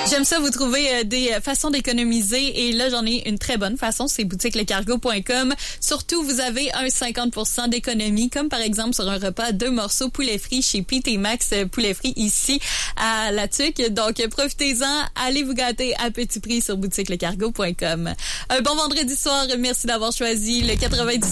J'aime ça, vous trouvez des façons d'économiser et là, j'en ai une très bonne façon, c'est boutiquelecargo.com. Surtout, vous avez un 50% d'économie, comme par exemple sur un repas 2 morceaux poulet frit chez Pete et Max poulet frit ici à La Tuque. Donc, profitez-en, allez vous gâter à petit prix sur boutiquelecargo.com. Un bon vendredi soir, merci d'avoir choisi le 98.